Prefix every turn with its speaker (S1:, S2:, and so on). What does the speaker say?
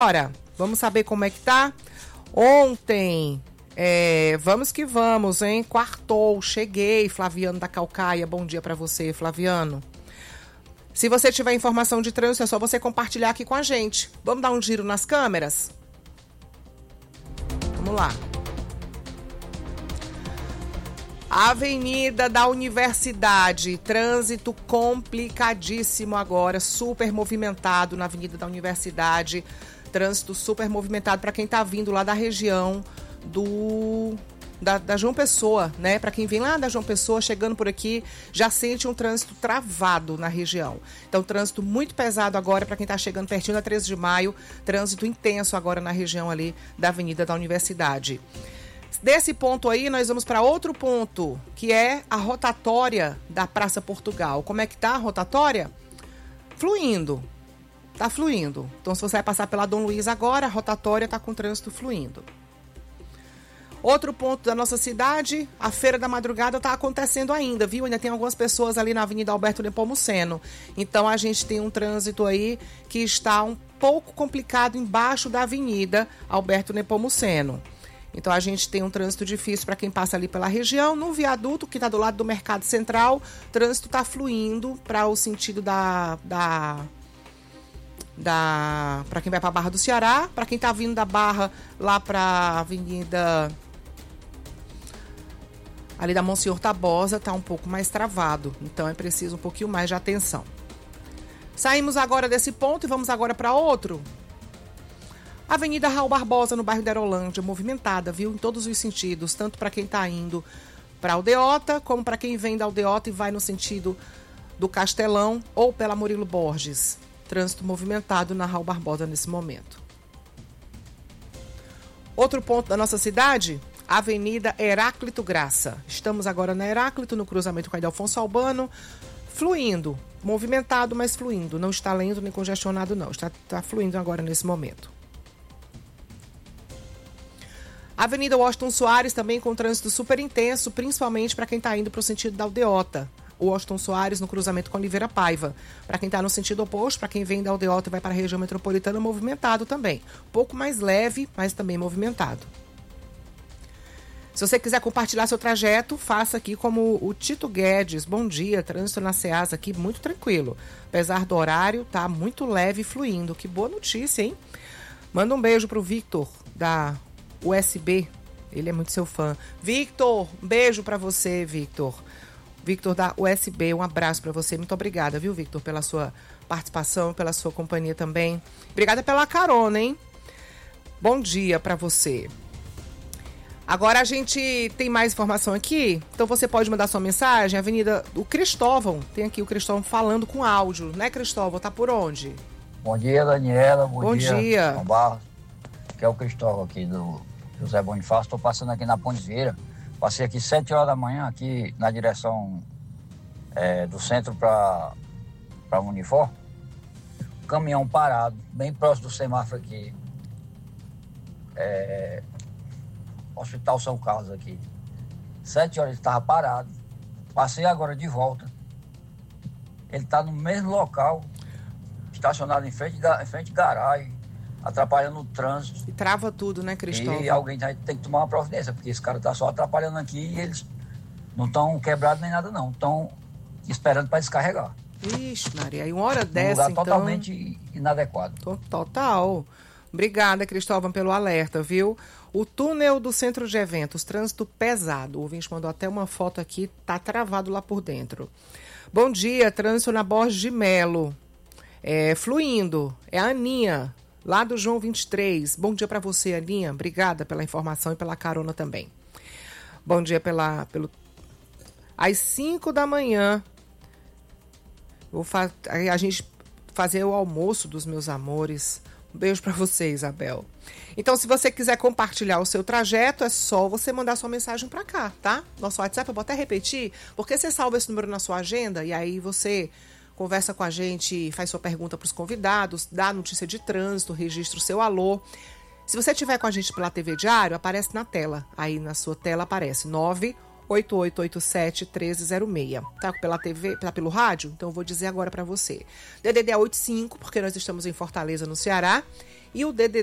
S1: Bora, vamos saber como é que tá? Ontem, vamos que vamos, hein? Quartou, cheguei, Flaviano da Caucaia. Bom dia pra você, Flaviano. Se você tiver informação de trânsito, é só você compartilhar aqui com a gente. Vamos dar um giro nas câmeras? Vamos lá. Avenida da Universidade, trânsito complicadíssimo agora, super movimentado na Avenida da Universidade, trânsito super movimentado para quem tá vindo lá da região da João Pessoa, né? Para quem vem lá da João Pessoa, chegando por aqui, já sente um trânsito travado na região. Então, trânsito muito pesado agora para quem tá chegando pertinho da 13 de maio, trânsito intenso agora na região ali da Avenida da Universidade. Desse ponto aí, nós vamos para outro ponto, que é a rotatória da Praça Portugal. Como é que tá a rotatória? Fluindo. Tá fluindo. Então, se você vai passar pela Dom Luiz agora, a rotatória tá com trânsito fluindo. Outro ponto da nossa cidade, a Feira da Madrugada tá acontecendo ainda, viu? Ainda tem algumas pessoas ali na Avenida Alberto Nepomuceno. Então, a gente tem um trânsito aí que está um pouco complicado embaixo da Avenida Alberto Nepomuceno. Então, a gente tem um trânsito difícil para quem passa ali pela região. No viaduto, que está do lado do Mercado Central, o trânsito está fluindo para o sentido para quem vai para a Barra do Ceará. Para quem está vindo da Barra lá para a Avenida ali da Monsenhor Tabosa, está um pouco mais travado. Então, é preciso um pouquinho mais de atenção. Saímos agora desse ponto e vamos agora para outro. Avenida Raul Barbosa, no bairro da Aerolândia, movimentada, viu? Em todos os sentidos, tanto para quem está indo para Aldeota, como para quem vem da Aldeota e vai no sentido do Castelão ou pela Murilo Borges. Trânsito movimentado na Raul Barbosa nesse momento. Outro ponto da nossa cidade, Avenida Heráclito Graça. Estamos agora na Heráclito, no cruzamento com a Ildefonso Albano, fluindo, movimentado, mas fluindo. Não está lento nem congestionado, não. Está fluindo agora nesse momento. Avenida Washington Soares também com trânsito super intenso, principalmente para quem está indo para o sentido da Aldeota. O Washington Soares no cruzamento com Oliveira Paiva. Para quem está no sentido oposto, para quem vem da Aldeota e vai para a região metropolitana, movimentado também. Um pouco mais leve, mas também movimentado. Se você quiser compartilhar seu trajeto, faça aqui como o Tito Guedes. Bom dia, trânsito na Ceasa aqui muito tranquilo. Apesar do horário, tá muito leve e fluindo. Que boa notícia, hein? Manda um beijo pro Victor, da USB, ele é muito seu fã. Victor, um beijo pra você, Victor. Victor da USB, um abraço pra você. Muito obrigada, viu, Victor, pela sua participação, pela sua companhia também. Obrigada pela carona, hein? Bom dia pra você. Agora a gente tem mais informação aqui, então você pode mandar sua mensagem. Avenida do Cristóvão, tem aqui o Cristóvão falando com áudio, né, Cristóvão? Tá por onde?
S2: Bom dia, Daniela. Bom
S1: dia.
S2: João Barros, que é o Cristóvão aqui do José Bonifácio. Estou passando aqui na Pontes Vieira. Passei aqui 7 horas da manhã, aqui na direção do centro para Unifor. Caminhão parado, bem próximo do semáforo aqui. Hospital São Carlos aqui. 7 horas ele estava parado. Passei agora de volta. Ele está no mesmo local, estacionado em frente de garagem, atrapalhando o trânsito.
S1: E trava tudo, né, Cristóvão?
S2: E alguém tem que tomar uma providência, porque esse cara tá só atrapalhando aqui e eles não estão quebrados nem nada, não. Estão esperando para descarregar.
S1: Ixi, Maria, e uma hora dessa,
S2: lugar
S1: então...
S2: totalmente inadequado.
S1: Total. Obrigada, Cristóvão, pelo alerta, viu? O túnel do centro de eventos, trânsito pesado. O ouvinte mandou até uma foto aqui, tá travado lá por dentro. Bom dia, trânsito na Borges de Melo. Fluindo. É a Aninha, lá do João 23. Bom dia para você, Aninha. Obrigada pela informação e pela carona também. Bom dia às 5 da manhã. A gente fazer o almoço dos meus amores. Um beijo para você, Isabel. Então, se você quiser compartilhar o seu trajeto, é só você mandar sua mensagem para cá, tá? Nosso WhatsApp, eu vou até repetir, porque você salva esse número na sua agenda e aí você conversa com a gente, faz sua pergunta para os convidados, dá notícia de trânsito, registra o seu alô. Se você estiver com a gente pela TV Diário, aparece na tela. Aí na sua tela aparece 98887-1306. Tá pela TV, tá pelo rádio? Então eu vou dizer agora para você. DDD é 85, porque nós estamos em Fortaleza, no Ceará. e o DDD